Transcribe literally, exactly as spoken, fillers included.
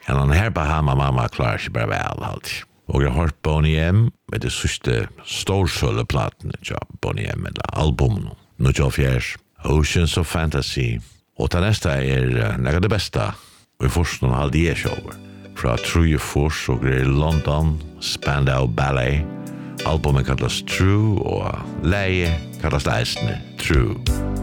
Han her Bahama Mama klarer ikke bare vel alltid. Og jeg har hørt Boney M med det siste storsølleplatene til Boney M med albumen. Nå til fjers Oceans of Fantasy. Og til neste er noe det beste. Og i første noen halde jeg shower. Fra True Force og i London, Spandau Ballet. Albumet kalles True og leie kalles eisene True.